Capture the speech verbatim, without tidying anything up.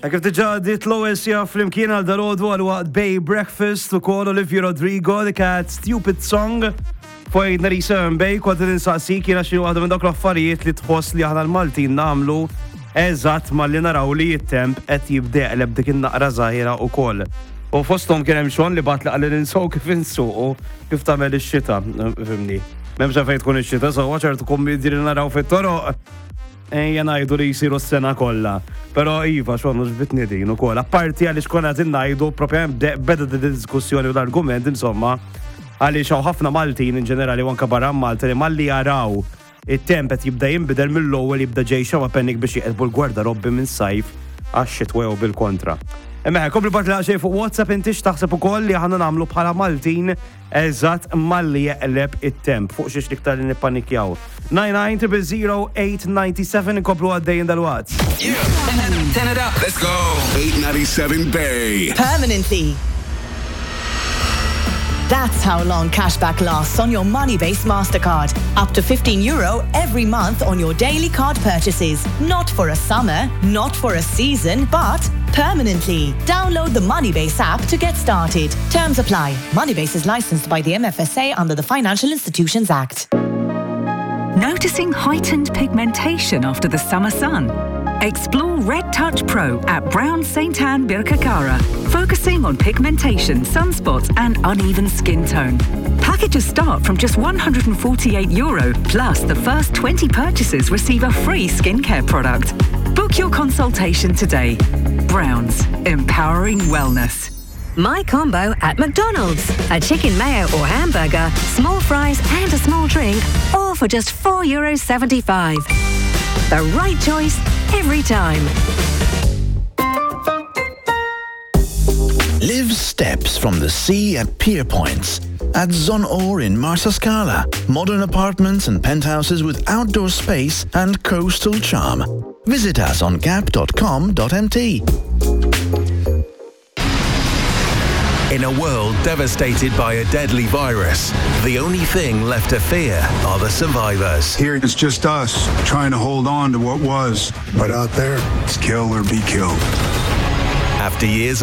Kif diġà dit l-ewwel sija flimkien għal dal-għodu għal waqt Bay Breakfast ukoll Olivia Rodrigo li kienet Stupid Song fojna Return Bay kont ninsaqsik jiena xi waħda minn dawk l-affarijiet li tħoss li aħna l-Maltin nagħmlu eżatt malli naraw li t-temp qed jibdeqleb dik in-naqra żgħira wkoll. U fosthom kien hemm xogħol li bagħat li qalli ninsew kif insuqu kif tagħmel ix-xita, fimni. M'hemmx fejn tkun ix-xita, sewwa ċertu kummedji li naraw fit-toroq ejja ngħidu li jsiru s-sena kollha. Però iva xogħol mhux bitni din ukoll. Apparti għaliex konna qed ngħidu proprja beda d-diskussjoni u l-argument insomma għaliex hawn ħafna Maltin in ġenerali u anke barra Malta li malli jaraw it-temp qed jibda jinbidel mill-ewwel jibda ġej xewa pennik biex jieqbu l-gwardarobbi minn sajf għax-xitwa jew bil-kontra. Imma kompli bat li xejn fuq WhatsApp inti x'taħseb ukoll li aħna nagħmlu bħala Maltin eżatt malli jeqleb it-temp fuq xiex liktar li nippanikjaw. nine nine zero zero zero eight nine seven inkomplu għaddejjin dal-Wazz. Yeah. Turn it up. Let's go. eight ninety-seven Bay. Permanently. That's how long cashback lasts on your Moneybase MasterCard. Up to fifteen euro every month on your daily card purchases. Not for a summer, not for a season, but permanently. Download the Moneybase app to get started. Terms apply. Moneybase is licensed by the M F S A under the Financial Institutions Act. Noticing heightened pigmentation after the summer sun? Explore Red Touch Pro at Brown Saint Anne Birkirkara, focusing on pigmentation, sunspots and uneven skin tone. Packages start from just one hundred forty-eight euro, plus the first twenty purchases receive a free skincare product. Book your consultation today. Browns, empowering wellness. My combo at McDonald's. A chicken mayo or hamburger, small fries and a small drink, all for just four euros seventy-five. The right choice every time. Live steps from the sea at Pier Points. At Zon Or in Marsascala. Modern apartments and penthouses with outdoor space and coastal charm. Visit us on gap dot com dot m t. In a world devastated by a deadly virus, the only thing left to fear are the survivors. Here it's just us, trying to hold on to what was. But out there, it's kill or be killed. After years